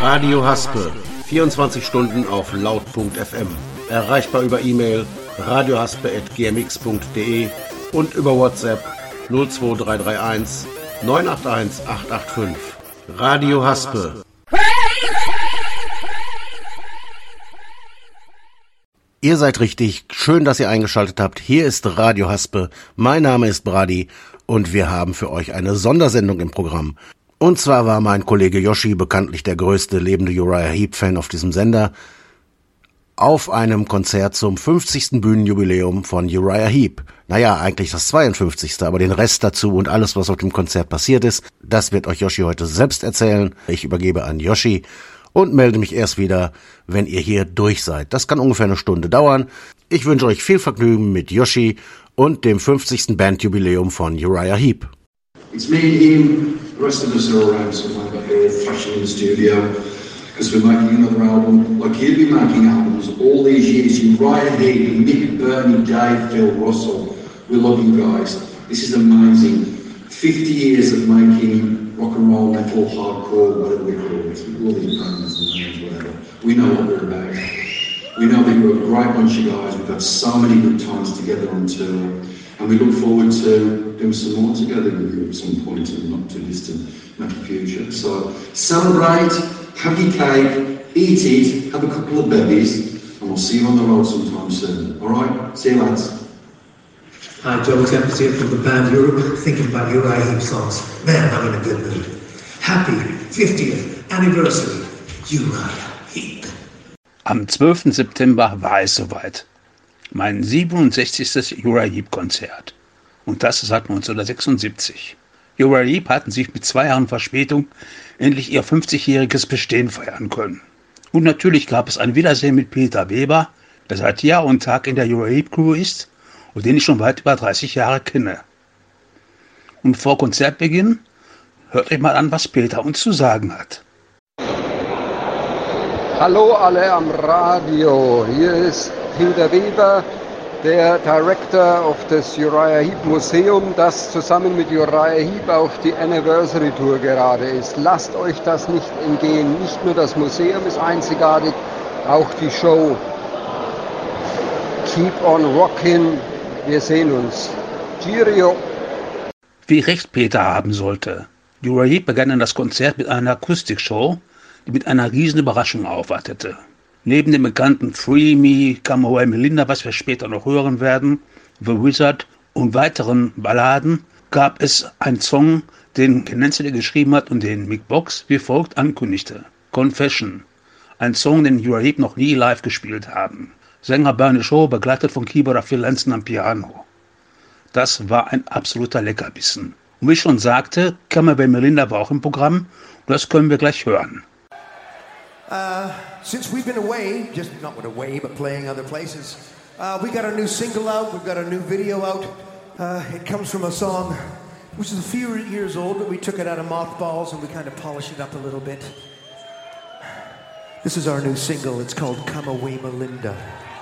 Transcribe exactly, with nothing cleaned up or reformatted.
Radio Haspe, vierundzwanzig Stunden auf laut punkt f m. Erreichbar über E-Mail radiohaspe at g m x punkt d e und über WhatsApp null zwei drei drei eins neun acht eins acht acht fünf. Radio Haspe. Ihr seid richtig, schön, dass ihr eingeschaltet habt. Hier ist Radio Haspe, mein Name ist Brady und wir haben für euch eine Sondersendung im Programm. Und zwar war mein Kollege Yoshi, bekanntlich der größte lebende Uriah Heep-Fan auf diesem Sender, auf einem Konzert zum fünfzigsten Bühnenjubiläum von Uriah Heep. Naja, eigentlich das zweiundfünfzigste, aber den Rest dazu und alles, was auf dem Konzert passiert ist, das wird euch Yoshi heute selbst erzählen. Ich übergebe an Yoshi und melde mich erst wieder, wenn ihr hier durch seid. Das kann ungefähr eine Stunde dauern. Ich wünsche euch viel Vergnügen mit Yoshi und dem fünfzigsten Bandjubiläum von Uriah Heep. It's me and him, the rest of us are around somewhere, but we're all thrashing in the studio because we're making another album. Like he'll be making albums all these years. Uriah Heep, Mick, Bernie, Dave, Phil, Russell. We love you guys. This is amazing. fifty years of making rock and roll, metal, hardcore, whatever we call it. All these bands and names, whatever. We know what we're about. We know that you're a great bunch of guys. We've had so many good times together on tour. And we look forward to doing some more together with you at some point in the not too distant future. So celebrate, have your cake, eat it, have a couple of bevies, and we'll see you on the road sometime soon. All right? See you, lads. Hi, Joe Tempest here from the band Europe, thinking about Uriah Heep songs. Man, I'm in a good mood. Happy fiftieth Anniversary, Uriah Heep. Am zwölften September war es soweit. Mein siebenundsechzigstes Uriah Heep Konzert. Und das seit neunzehnhundertsechsundsiebzig. Uriah Heep hatten sich mit zwei Jahren Verspätung endlich ihr fünfzigjähriges Bestehen feiern können. Und natürlich gab es ein Wiedersehen mit Peter Weber, der seit Jahr und Tag in der Uriah Heep Crew ist und den ich schon weit über dreißig Jahre kenne. Und vor Konzertbeginn hört euch mal an, was Peter uns zu sagen hat. Hallo alle am Radio, hier ist Peter Weber, der Director of das Uriah Heep Museum, das zusammen mit Uriah Heep auf die Anniversary Tour gerade ist. Lasst euch das nicht entgehen, nicht nur das Museum ist einzigartig, auch die Show. Keep on rockin', wir sehen uns. Cheerio! Wie recht Peter haben sollte. Uriah Heep begann dann das Konzert mit einer Akustikshow, die mit einer riesen Überraschung aufwartete. Neben dem bekannten Free Me, Come Away Melinda, was wir später noch hören werden, The Wizard und weiteren Balladen, gab es einen Song, den Nancy geschrieben hat und den Mick Box wie folgt ankündigte. Confession. Ein Song, den Uriah Heep noch nie live gespielt haben. Sänger Bernie Shaw, begleitet von Keyboarder Phil Lanson am Piano. Das war ein absoluter Leckerbissen. Und wie ich schon sagte, Come Away Melinda war auch im Programm und das können wir gleich hören. Uh, since we've been away, just not away, but playing other places, uh, we got a new single out, we've got a new video out. Uh, it comes from a song which is a few years old, but we took it out of mothballs and we kind of polished it up a little bit. This is our new single, it's called Come Away Melinda.